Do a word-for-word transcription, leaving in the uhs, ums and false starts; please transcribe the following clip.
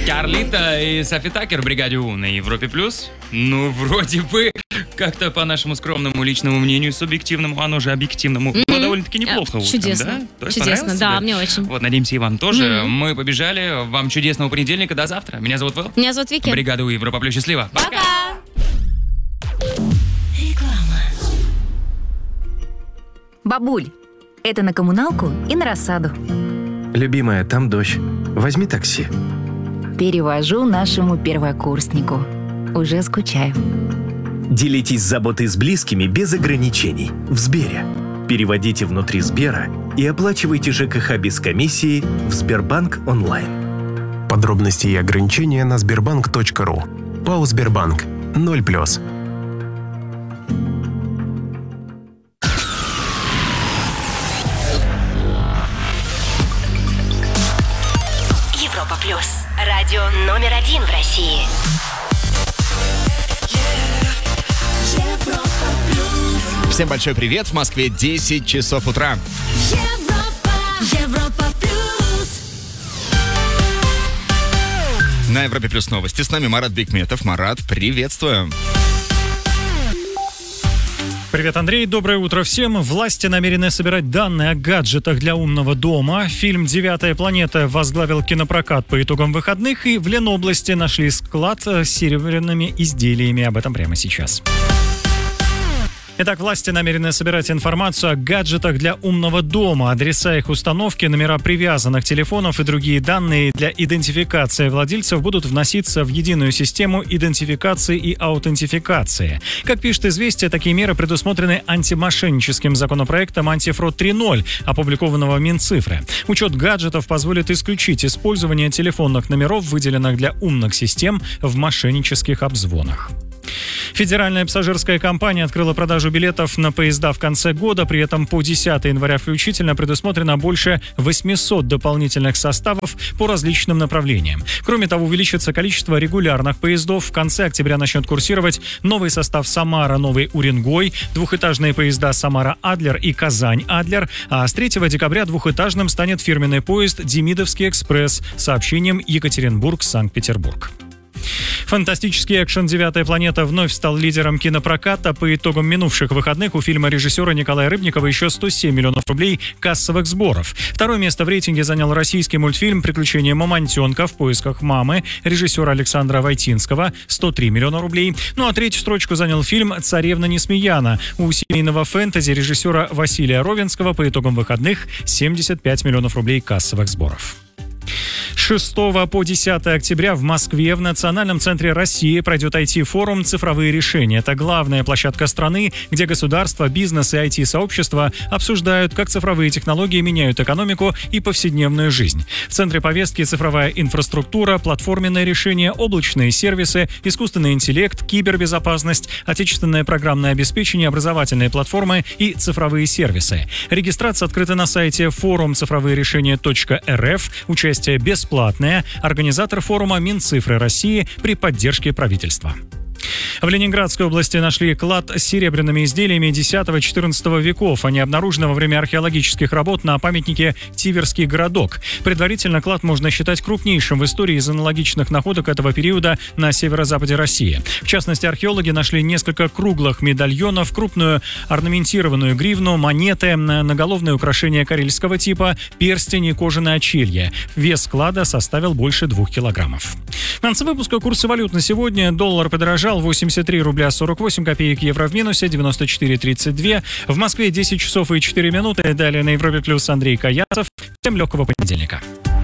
Карлита и Софи Таккер в бригаде У на Европе плюс. Ну, вроде бы, как-то по нашему скромному личному мнению, субъективному, оно же объективному, mm-hmm. было довольно-таки неплохо. А, чудесно. Да? Чудесно, да, тебе? Мне очень. Вот, надеемся, и вам тоже. Mm-hmm. Мы побежали. Вам чудесного понедельника. До завтра. Меня зовут Вэл. Меня зовут Вики. Бригада У, Европа плюс. Счастливо. Пока. Реклама. Бабуль, это на коммуналку и на рассаду. Любимая, там дождь. Возьми такси. Перевожу нашему первокурснику. Уже скучаю. Делитесь заботой с близкими без ограничений. В Сбере. Переводите внутри Сбера и оплачивайте ЖКХ без комиссии в Сбербанк онлайн. Подробности и ограничения на сбербанк точка ру. ПАО «Сбербанк». ноль плюс. Европа плюс. Радио номер один в России. Всем большой привет. В Москве десять часов утра. Европа, Европа плюс. На Европе плюс новости. С нами Марат Бикметов. Марат, приветствую. Привет, Андрей. Доброе утро всем. Власти намерены собирать данные о гаджетах для умного дома. Фильм «Девятая планета» возглавил кинопрокат по итогам выходных, и в Ленобласти нашли склад с серебряными изделиями. Об этом прямо сейчас. Итак, власти намерены собирать информацию о гаджетах для умного дома, адреса их установки, номера привязанных телефонов и другие данные для идентификации владельцев будут вноситься в единую систему идентификации и аутентификации. Как пишет «Известия», такие меры предусмотрены антимошенническим законопроектом «Антифрод три ноль», опубликованного Минцифры. Учет гаджетов позволит исключить использование телефонных номеров, выделенных для умных систем, в мошеннических обзвонах. Федеральная пассажирская компания открыла продажу билетов на поезда в конце года. При этом по десятое января включительно предусмотрено больше восемьсот дополнительных составов по различным направлениям. Кроме того, увеличится количество регулярных поездов. В конце октября начнет курсировать новый состав Самара-Новый Уренгой, двухэтажные поезда Самара-Адлер и Казань-Адлер, а с третьего декабря двухэтажным станет фирменный поезд Демидовский экспресс с сообщением Екатеринбург-Санкт-Петербург. Фантастический экшен «Девятая планета» вновь стал лидером кинопроката. По итогам минувших выходных у фильма режиссера Николая Рыбникова еще сто семь миллионов рублей кассовых сборов. Второе место в рейтинге занял российский мультфильм «Приключения мамонтенка в поисках мамы» режиссера Александра Войтинского, сто три миллиона рублей. Ну а третью строчку занял фильм «Царевна Несмеяна» у семейного фэнтези режиссера Василия Ровенского. По итогам выходных семьдесят пять миллионов рублей кассовых сборов. С шестого по десятое октября в Москве в Национальном центре России пройдет ай ти-форум «Цифровые решения». Это главная площадка страны, где государство, бизнес и ай ти-сообщество обсуждают, как цифровые технологии меняют экономику и повседневную жизнь. В центре повестки цифровая инфраструктура, платформенные решения, облачные сервисы, искусственный интеллект, кибербезопасность, отечественное программное обеспечение, образовательные платформы и цифровые сервисы. Регистрация открыта на сайте форум цифровые решения точка эр эф. Участие бесплатное. Организатор форума Минцифры России при поддержке правительства. В Ленинградской области нашли клад с серебряными изделиями десятого-четырнадцатого веков. Они обнаружены во время археологических работ на памятнике Тиверский городок. Предварительно клад можно считать крупнейшим в истории из аналогичных находок этого периода на северо-западе России. В частности, археологи нашли несколько круглых медальонов, крупную орнаментированную гривну, монеты, наголовные украшения карельского типа, перстень и кожаное очелье. Вес клада составил больше двух килограммов. В конце выпуска курсы валют на сегодня. Доллар подорожал восемьдесят три рубля сорок восемь копеек, евро в минусе девяносто четыре тридцать два. В Москве десять часов и четыре минуты. Далее на Европе плюс Андрей Каяцев. Всем легкого понедельника.